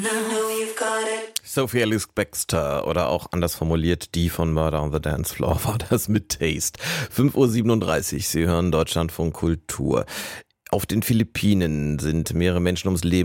Sophie Ellis Bextor oder auch anders formuliert, die von Murder on the Dance Floor war das mit Taste. 5:37 Uhr, Sie hören Deutschlandfunk Kultur. Auf den Philippinen sind mehrere Menschen ums Leben